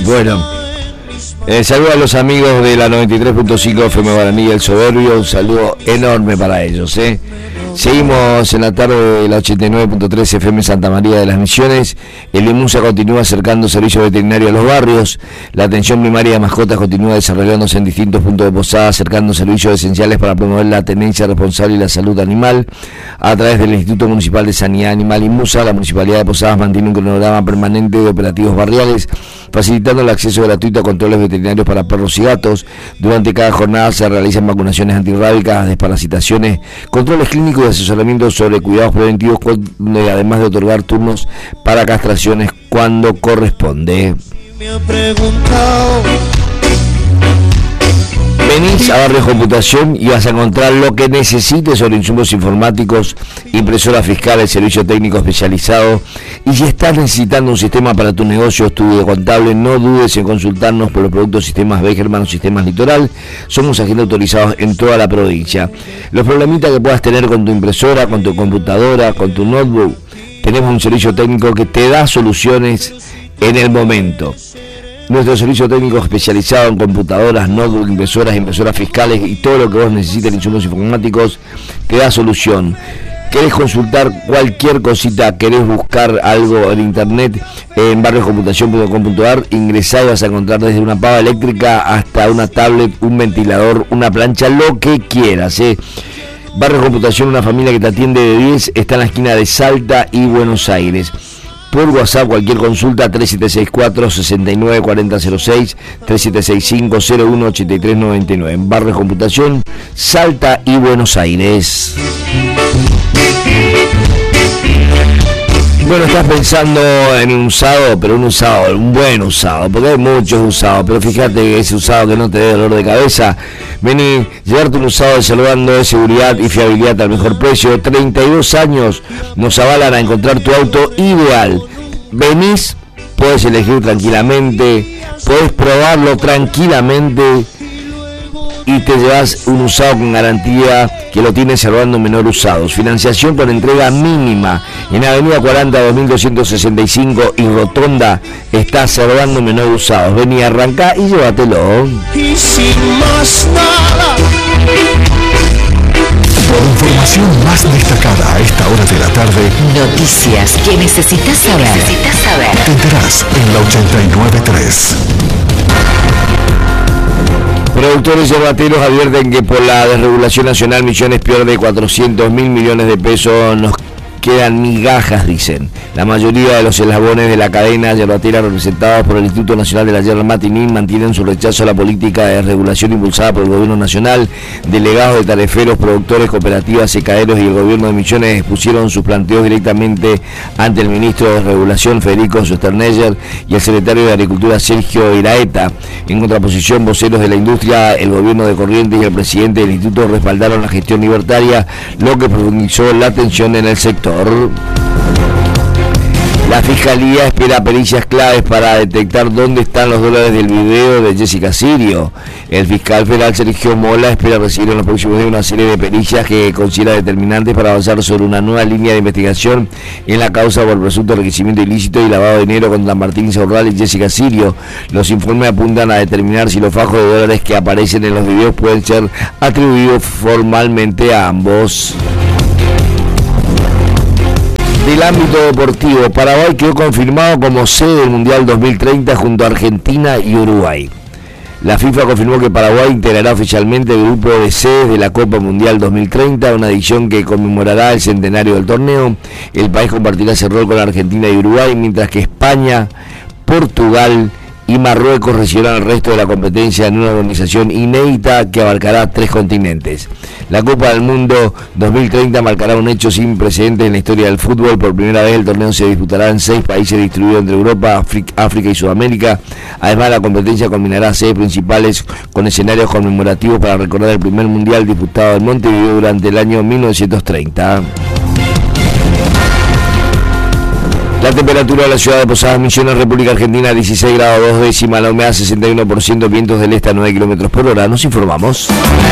Bueno, saludo a los amigos de la 93.5 FM Guaraní y El Soberbio, un saludo enorme para ellos. Seguimos en la tarde de la 89.3 FM Santa María de las Misiones. El IMUSA continúa acercando servicios veterinarios a los barrios. La atención primaria de mascotas continúa desarrollándose en distintos puntos de Posada, acercando servicios esenciales para promover la tenencia responsable y la salud animal. A través del Instituto Municipal de Sanidad Animal IMUSA, la Municipalidad de Posadas mantiene un cronograma permanente de operativos barriales, facilitando el acceso gratuito a controles veterinarios para perros y gatos. Durante cada jornada se realizan vacunaciones antirrábicas, desparasitaciones, controles clínicos y asesoramiento sobre cuidados preventivos, además de otorgar turnos para castraciones cuando corresponde. Venís a Barrios Computación y vas a encontrar lo que necesites sobre insumos informáticos, impresoras fiscales, servicio técnico especializado. Y si estás necesitando un sistema para tu negocio o estudio contable, no dudes en consultarnos por los productos Sistemas Begerman o Sistemas Litoral. Somos agentes autorizados en toda la provincia. Los problemitas que puedas tener con tu impresora, con tu computadora, con tu notebook, tenemos un servicio técnico que te da soluciones en el momento. Nuestro servicio técnico especializado en computadoras, notebook, impresoras fiscales y todo lo que vos necesites en insumos informáticos te da solución. ¿Querés consultar cualquier cosita? ¿Querés buscar algo en internet? En barrioscomputación.com.ar ingresá y vas a encontrar desde una pava eléctrica hasta una tablet, un ventilador, una plancha, lo que quieras. Barrios Computación, una familia que te atiende de 10, está en la esquina de Salta y Buenos Aires. Por WhatsApp, cualquier consulta, 3764-694006, 3765-018399, en Barrios Computación, Salta y Buenos Aires. Bueno, estás pensando en un usado, pero un buen usado, porque hay muchos usados, pero fíjate que ese usado que no te dé dolor de cabeza, vení, llevarte un usado de Salvando de seguridad y fiabilidad al mejor precio. 32 años nos avalan a encontrar tu auto ideal. Venís, puedes elegir tranquilamente, puedes probarlo tranquilamente y te llevas un usado con garantía que lo tiene Salvando Menor Usados. Financiación con entrega mínima. En Avenida 40, 2265 y Rotonda está Salvando Menor Usados. Vení, arrancá y llévatelo. Y sin más nada. Por información más destacada a esta hora de la tarde, noticias que necesitas saber. Te enterás en la 89.3. Productores yerbateros advierten que por la desregulación nacional Misiones pierde 400.000 millones de pesos. Nos quedan migajas, dicen. La mayoría de los eslabones de la cadena yerbatera representados por el Instituto Nacional de la Yerba Matinín mantienen su rechazo a la política de desregulación impulsada por el gobierno nacional. Delegados de tareferos, productores, cooperativas, secaderos y el gobierno de Misiones expusieron sus planteos directamente ante el ministro de Regulación Federico Sosterneyer y el secretario de Agricultura Sergio Iraeta. En contraposición, voceros de la industria, el gobierno de Corrientes y el presidente del instituto respaldaron la gestión libertaria, lo que profundizó la tensión en el sector. La Fiscalía espera pericias claves para detectar dónde están los dólares del video de Jessica Sirio. El fiscal federal Sergio Mola espera recibir en los próximos días una serie de pericias que considera determinantes para avanzar sobre una nueva línea de investigación en la causa por presunto enriquecimiento ilícito y lavado de dinero contra Martín Insaurralde y Jessica Sirio. Los informes apuntan a determinar si los fajos de dólares que aparecen en los videos pueden ser atribuidos formalmente a ambos. Del ámbito deportivo, Paraguay quedó confirmado como sede del Mundial 2030 junto a Argentina y Uruguay. La FIFA confirmó que Paraguay integrará oficialmente el grupo de sedes de la Copa Mundial 2030, una edición que conmemorará el centenario del torneo. El país compartirá ese rol con Argentina y Uruguay, mientras que España, Portugal y Marruecos recibirán el resto de la competencia en una organización inédita que abarcará 3 continentes. La Copa del Mundo 2030 marcará un hecho sin precedentes en la historia del fútbol. Por primera vez el torneo se disputará en 6 países distribuidos entre Europa, África y Sudamérica. Además, la competencia combinará sedes principales con escenarios conmemorativos para recordar el primer mundial disputado en Montevideo durante el año 1930. La temperatura de la ciudad de Posadas Misiones, República Argentina, 16 grados 2 décimas, la humedad 61%, vientos del este a 9 km/h. Nos informamos.